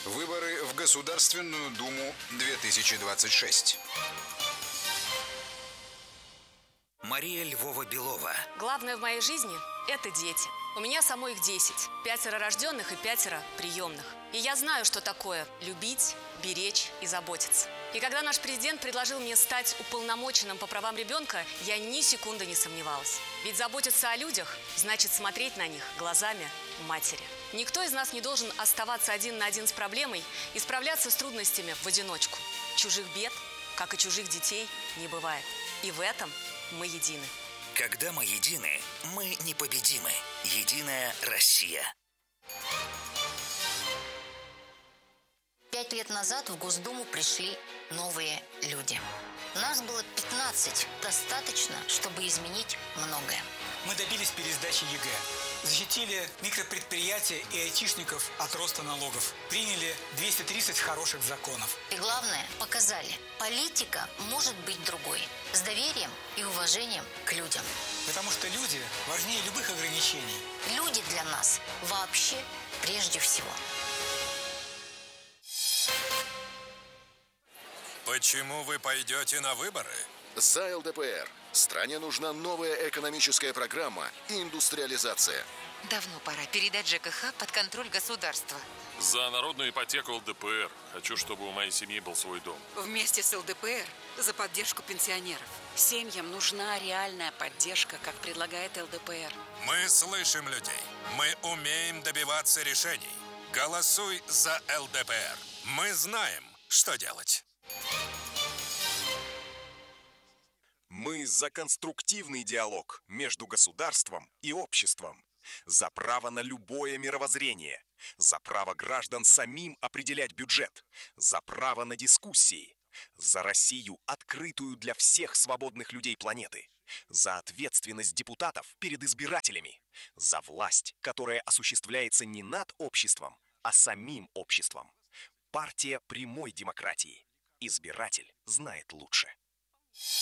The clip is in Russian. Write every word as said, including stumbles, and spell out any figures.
Выборы в Государственную Думу две тысячи двадцать шесть. Мария Львова-Белова. Главное в моей жизни – это дети. У меня самой их десять. Пятеро рожденных и пятеро приемных. И я знаю, что такое любить, беречь и заботиться. И когда наш президент предложил мне стать уполномоченным по правам ребенка, я ни секунды не сомневалась. Ведь заботиться о людях – значит смотреть на них глазами матери. Никто из нас не должен оставаться один на один с проблемой и справляться с трудностями в одиночку. Чужих бед, как и чужих детей, не бывает. И в этом мы едины. Когда мы едины, мы непобедимы. Единая Россия. Пять лет назад в Госдуму пришли новые люди. Нас было пятнадцать. Достаточно, чтобы изменить многое. Мы добились пересдачи ЕГЭ. Защитили микропредприятия и айтишников от роста налогов. Приняли двести тридцать хороших законов. И главное, показали, политика может быть другой. С доверием и уважением к людям. Потому что люди важнее любых ограничений. Люди для нас вообще прежде всего. Почему вы пойдете на выборы? За ЛДПР. Стране нужна новая экономическая программа и индустриализация. Давно пора передать ЖКХ под контроль государства. За народную ипотеку ЛДПР. Хочу, чтобы у моей семьи был свой дом. Вместе с ЛДПР за поддержку пенсионеров. Семьям нужна реальная поддержка, как предлагает ЛДПР. Мы слышим людей. Мы умеем добиваться решений. Голосуй за ЛДПР. Мы знаем, что делать. Мы за конструктивный диалог между государством и обществом, за право на любое мировоззрение, за право граждан самим определять бюджет, за право на дискуссии, за Россию, открытую для всех свободных людей планеты, за ответственность депутатов перед избирателями, за власть, которая осуществляется не над обществом, а самим обществом. Партия прямой демократии. Избиратель знает лучше.